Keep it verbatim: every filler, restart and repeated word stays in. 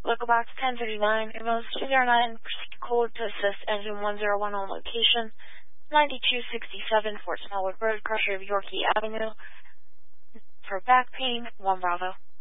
Local box ten thirty-nine, Ambulance two zero nine, proceed code to assist engine one zero one on location, ninety-two sixty-seven Fort Smallwood Road, Crusher of Yorkie Avenue. For back pain, one Bravo.